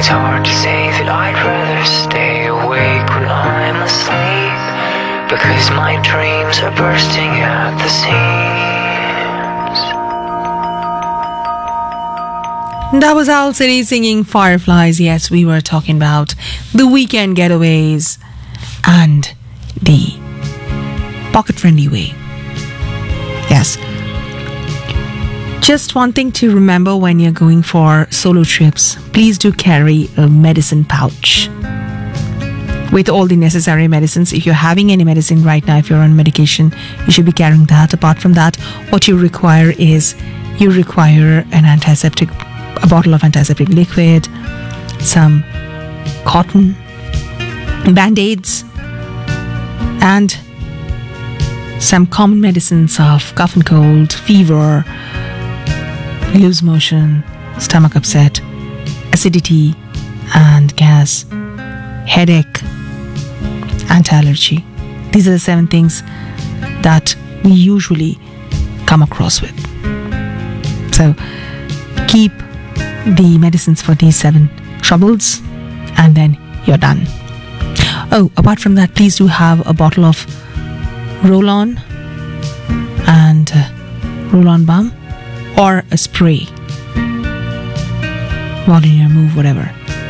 hard to say that I'd rather stay awake when I'm asleep, because my dreams are bursting at the seams. That was Al City singing Fireflies. Yes, we were talking about the weekend getaways and the pocket-friendly way. Yes. Just one thing to remember when you're going for solo trips, please do carry a medicine pouch with all the necessary medicines. If you're having any medicine right now, if you're on medication, you should be carrying that. Apart from that, what you require is an antiseptic, a bottle of antiseptic liquid, some cotton, band-aids, and some common medicines of cough and cold, fever, loose motion, stomach upset, acidity and gas, headache, anti-allergy. These are the 7 things that we usually come across with. So keep the medicines for these 7 troubles and then you're done. Oh, apart from that, please do have a bottle of roll-on and roll-on balm or a spray while in your move, whatever.